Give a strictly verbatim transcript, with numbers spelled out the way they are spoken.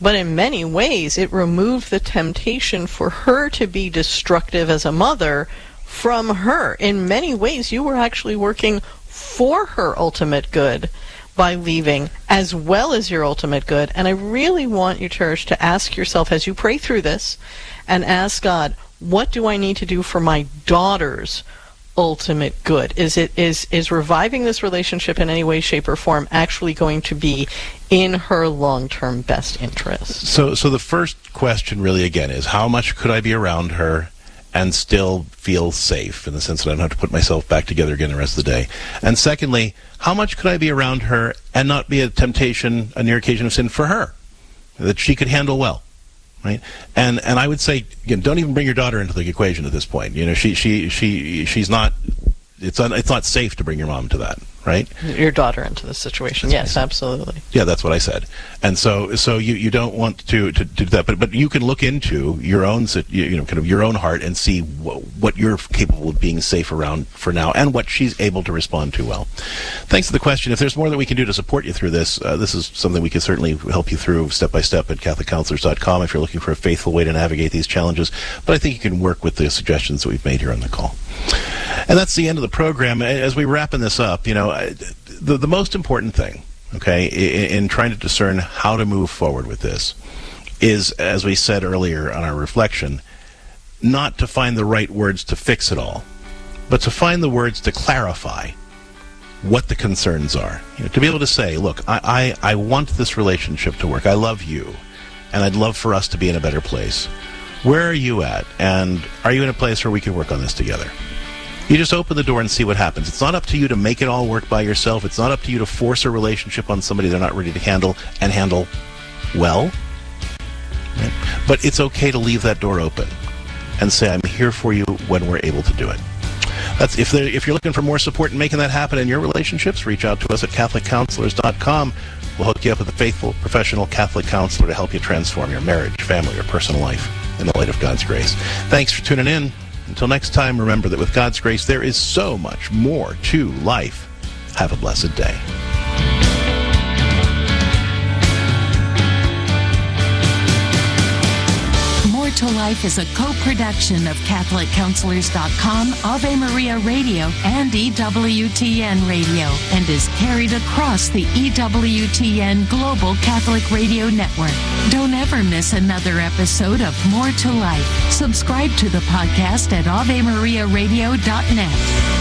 But in many ways, it removed the temptation for her to be destructive as a mother from her. In many ways, you were actually working for her ultimate good by leaving, as well as your ultimate good. And I really want you, Church, to ask yourself as you pray through this, and ask God, what do I need to do for my daughter's ultimate good? Is it is is reviving this relationship in any way, shape, or form actually going to be in her long-term best interest? So, so the first question really, again, is how much could I be around her and still feel safe, in the sense that I don't have to put myself back together again the rest of the day? And secondly, how much could I be around her and not be a temptation, a near occasion of sin for her, that she could handle well? Right, and and I would say, again, don't even bring your daughter into the equation at this point. You know, she she she she's not. It's un, it's not safe to bring your mom to that, right? Your daughter into this situation, that's yes, absolutely. Yeah, that's what I said. And so so you, you don't want to, to, to do that, but but you can look into your own you know kind of your own heart and see what, what you're capable of being safe around for now, and what she's able to respond to well. Thanks for the question. If there's more that we can do to support you through this, uh, this is something we can certainly help you through step by step at Catholic Counselors dot com if you're looking for a faithful way to navigate these challenges. But I think you can work with the suggestions that we've made here on the call. And that's the end of the program. As we wrapping this up, you know, the, the most important thing, okay, in, in trying to discern how to move forward with this is, as we said earlier on our reflection, not to find the right words to fix it all, but to find the words to clarify what the concerns are. You know, to be able to say, look, I, I, I want this relationship to work. I love you, and I'd love for us to be in a better place. Where are you at? And are you in a place where we can work on this together? You just open the door and see what happens. It's not up to you to make it all work by yourself. It's not up to you to force a relationship on somebody they're not ready to handle and handle well. Right? But it's okay to leave that door open and say, I'm here for you when we're able to do it. That's if if you're looking for more support in making that happen in your relationships, reach out to us at Catholic Counselors dot com. We'll hook you up with a faithful, professional Catholic counselor to help you transform your marriage, family, or personal life in the light of God's grace. Thanks for tuning in. Until next time, remember that with God's grace, there is so much more to life. Have a blessed day. More to Life is a co-production of Catholic Counselors dot com, Ave Maria Radio, and E W T N Radio, and is carried across the E W T N Global Catholic Radio Network. Don't ever miss another episode of More to Life. Subscribe to the podcast at Ave Maria Radio dot net.